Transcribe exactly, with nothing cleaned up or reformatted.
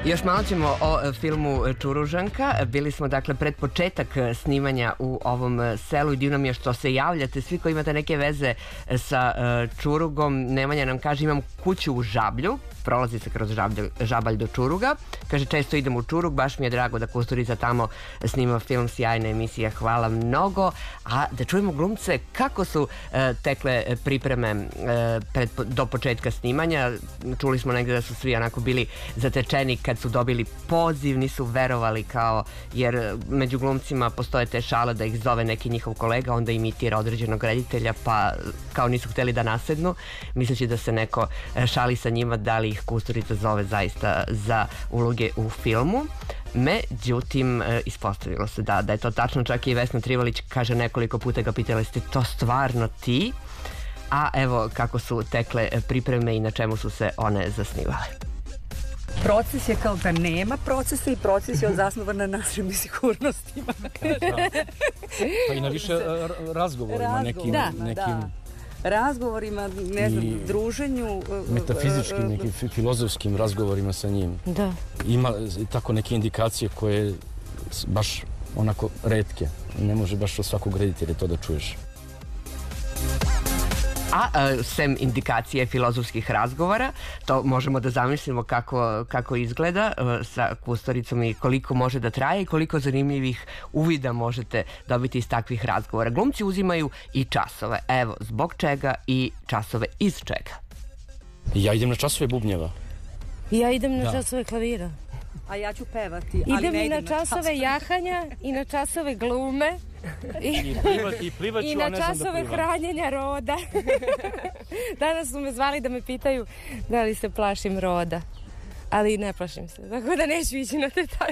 Još malo ćemo o filmu Čuružanka. Bili smo dakle pred početak snimanja u ovom selu i divno mi je što se javljate. Svi koji imate neke veze sa Čurugom, Nemanja nam kaže imam kuću u Žablju, prolazi se kroz Žablj, Žabalj do Čuruga. Kaže često idem u Čurug, baš mi je drago da Kusturica tamo snima film, sjajna emisija, hvala mnogo. A da čujemo glumce kako su tekle pripreme pred, do početka snimanja. Čuli smo negde da su svi onako bili zatečeni kad su dobili poziv, nisu verovali kao, jer među glumcima postoje te šale da ih zove neki njihov kolega, onda imitira određenog reditelja, pa kao nisu hteli da nasednu, misleći da se neko šali sa njima da li ih Kusturica zove zaista za uloge u filmu. Međutim, ispostavilo se da, da je to tačno, čak i Vesna Trivalić kaže nekoliko puta ga pitala, ste to stvarno ti? A evo kako su tekle pripreme i na čemu su se one zasnivale. Proces je kao da nema procesa i proces je zasnovan na našim sigurnostima. Pa i na više razgovorima, nekim... Da, nekim... da. Razgovorima, ne znam, I druženju. Metafizičkim, nekim filozofskim razgovorima sa njim. Da. Ima tako neke indikacije koje baš onako retke. Ne može baš od svakog reditelja to da čuješ. A sem indikacije filozofskih razgovora, to možemo da zamislimo kako, kako izgleda sa Kusturicom i koliko može da traje i koliko zanimljivih uvida možete dobiti iz takvih razgovora. Glumci uzimaju i časove. Evo, zbog čega i časove iz čega? Ja idem na časove bubnjeva. Ja idem na časove klavira. A ja ću pevati, ali idem ne i na idem časove jahanja i na časove glume. I, I, pliva, i, plivaću, i na časove da hranjenja roda. Danas su me zvali da me pitaju da li se plašim roda. Ali ne plašim se, tako da neću ići na te